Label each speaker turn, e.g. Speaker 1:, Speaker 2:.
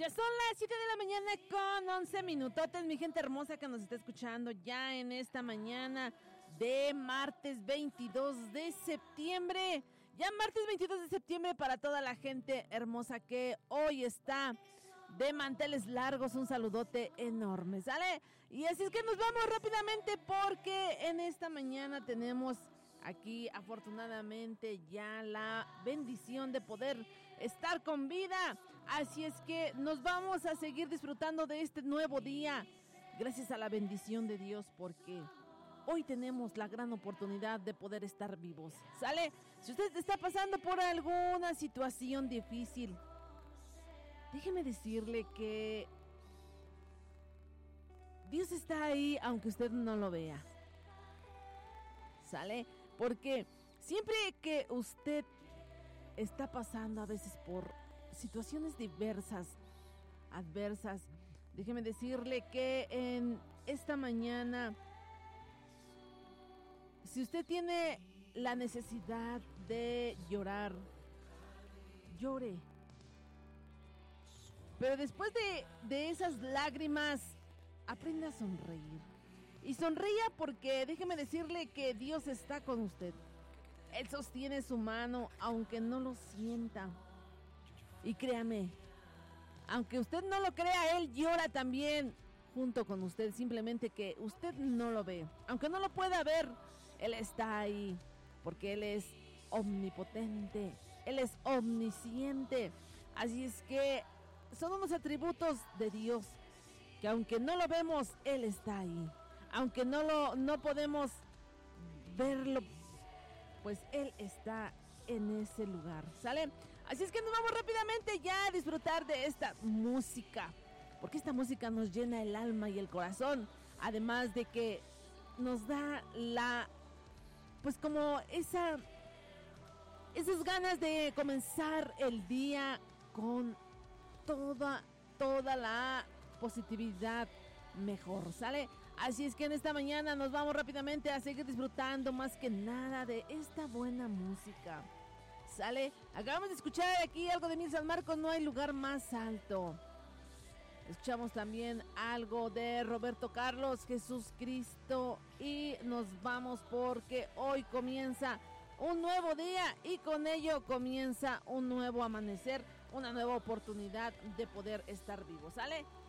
Speaker 1: Ya son las 7 de la mañana con 11 minutotes, mi gente hermosa que nos está escuchando ya en esta mañana de martes 22 de septiembre. Ya martes 22 de septiembre para toda la gente hermosa que hoy está de manteles largos, un saludote enorme, ¿sale? Y así es que nos vamos rápidamente porque en esta mañana tenemos aquí afortunadamente ya la bendición de poder estar con vida. Así es que nos vamos a seguir disfrutando de este nuevo día. Gracias a la bendición de Dios porque hoy tenemos la gran oportunidad de poder estar vivos. ¿Sale? Si usted está pasando por alguna situación difícil, déjeme decirle que Dios está ahí aunque usted no lo vea. ¿Sale? Porque siempre que usted está pasando a veces por situaciones adversas, déjeme decirle que en esta mañana, si usted tiene la necesidad de llorar, llore. Pero después de esas lágrimas, aprenda a sonreír. Y sonría porque déjeme decirle que Dios está con usted. Él sostiene su mano aunque no lo sienta. Y créame, aunque usted no lo crea, Él llora también junto con usted. Simplemente que usted no lo ve. Aunque no lo pueda ver, Él está ahí. Porque Él es omnipotente. Él es omnisciente. Así es que son unos atributos de Dios que aunque no lo vemos, Él está ahí. Aunque no podemos verlo, pues Él está en ese lugar, ¿sale? Así es que nos vamos rápidamente ya a disfrutar de esta música, porque esta música nos llena el alma y el corazón, además de que nos da pues como esas ganas de comenzar el día con toda la positividad mejor, ¿sale? Así es que en esta mañana nos vamos rápidamente a seguir disfrutando más que nada de esta buena música, ¿sale? Acabamos de escuchar aquí algo de Mil San Marcos, No hay lugar más alto. Escuchamos también algo de Roberto Carlos, Jesús Cristo, y nos vamos porque hoy comienza un nuevo día y con ello comienza un nuevo amanecer, una nueva oportunidad de poder estar vivos, ¿sale?